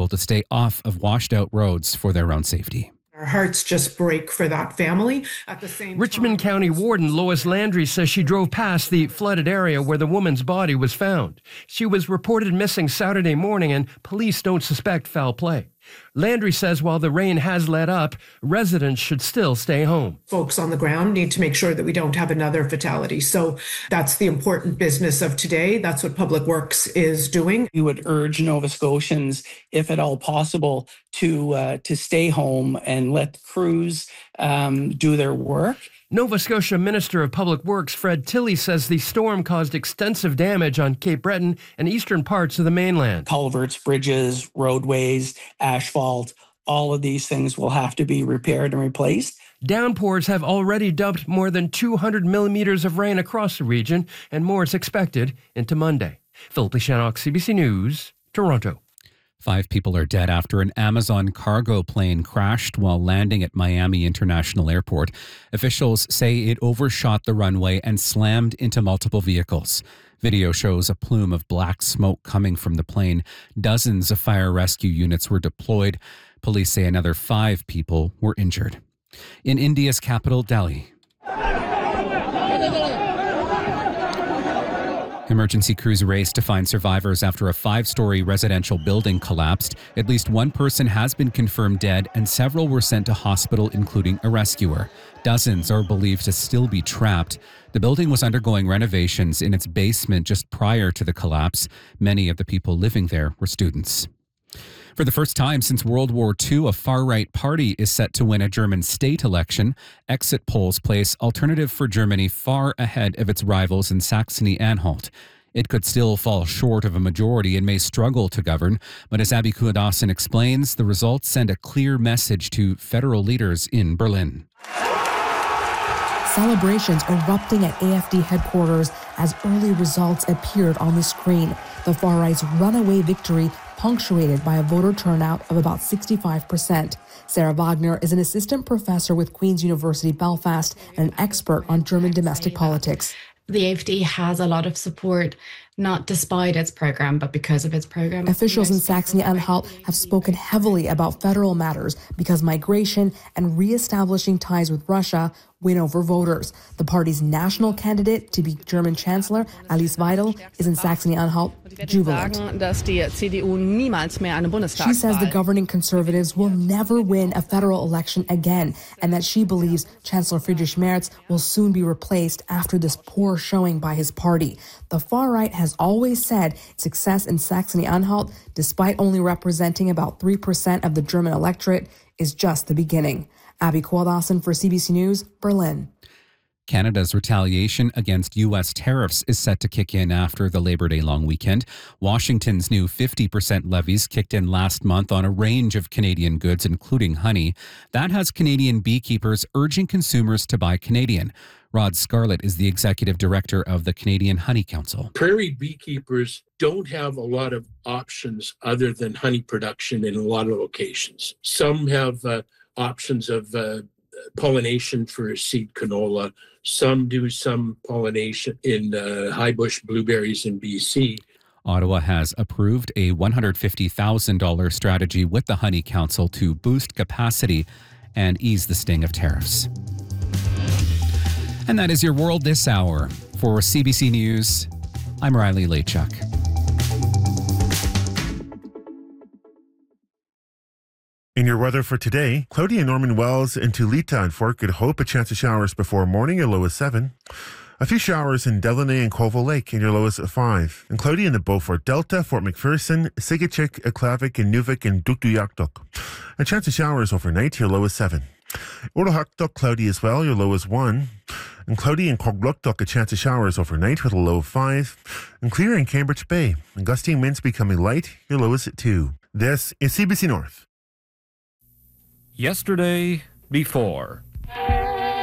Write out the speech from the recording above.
to stay off of washed out roads for their own safety. Our hearts just break for that family. At the same time, Richmond County Warden Lois Landry says she drove past the flooded area where the woman's body was found. She was reported missing Saturday morning, and police don't suspect foul play. Landry says while the rain has let up, residents should still stay home. Folks on the ground need to make sure that we don't have another fatality. So that's the important business of today. That's what Public Works is doing. We would urge Nova Scotians, if at all possible, to stay home and let crews do their work. Nova Scotia Minister of Public Works Fred Tilley says the storm caused extensive damage on Cape Breton and eastern parts of the mainland. Culverts, bridges, roadways, asphalt, all of these things will have to be repaired and replaced. Downpours have already dumped more than 200 millimeters of rain across the region, and more is expected into Monday. Philip Shannock, CBC News, Toronto. 5 people are dead after an Amazon cargo plane crashed while landing at Miami International Airport. Officials say it overshot the runway and slammed into multiple vehicles. Video shows a plume of black smoke coming from the plane. Dozens of fire rescue units were deployed. Police say another 5 people were injured. In India's capital, Delhi, emergency crews raced to find survivors after a 5-story residential building collapsed. At least one person has been confirmed dead and several were sent to hospital, including a rescuer. Dozens are believed to still be trapped. The building was undergoing renovations in its basement just prior to the collapse. Many of the people living there were students. For the first time since World War II, a far-right party is set to win a German state election. Exit polls place Alternative for Germany far ahead of its rivals in Saxony-Anhalt. It could still fall short of a majority and may struggle to govern, but as Abby Kuadasen explains, the results send a clear message to federal leaders in Berlin. Celebrations erupting at AFD headquarters as early results appeared on the screen. The far-right's runaway victory punctuated by a voter turnout of about 65%. Sarah Wagner is an assistant professor with Queen's University Belfast and an expert on German domestic politics. The AFD has a lot of support, not despite its program, but because of its program. Officials in Saxony-Anhalt have spoken heavily about federal matters because migration and re-establishing ties with Russia win over voters. The party's national candidate to be German Chancellor, Alice Weidel, is in Saxony-Anhalt jubilant. She says the governing Conservatives will never win a federal election again, and that she believes Chancellor Friedrich Merz will soon be replaced after this poor showing by his party. The far right has always said success in Saxony-Anhalt, despite only representing about 3% of the German electorate, is just the beginning. Abby Kuadasen for CBC News, Berlin. Canada's retaliation against U.S. tariffs is set to kick in after the Labor Day long weekend. Washington's new 50% levies kicked in last month on a range of Canadian goods, including honey. That has Canadian beekeepers urging consumers to buy Canadian. Rod Scarlett is the executive director of the Canadian Honey Council. Prairie beekeepers don't have a lot of options other than honey production in a lot of locations. Some have options of pollination for seed canola. Some do some pollination in high bush blueberries in BC. Ottawa has approved a $150,000 strategy with the Honey Council to boost capacity and ease the sting of tariffs. And that is your world this hour. For CBC News, I'm Riley Lachuk. In your weather for today, cloudy in Norman Wells and Tulita and Fort Good Hope, a chance of showers before morning, your low is 7. A few showers in Delaney and Colville Lake, and your low is 5. And cloudy in the Beaufort Delta, Fort McPherson, Sigachik, Aklavik, and Nuvik, and Dukduyaktuk. A chance of showers overnight, your low is 7. Odohaktuk, cloudy as well, your low is 1. And cloudy in Cogluktuk, a chance of showers overnight with a low of 5. And clear in Cambridge Bay, and gusting winds becoming light, your low is 2. This is CBC North. Yesterday, before.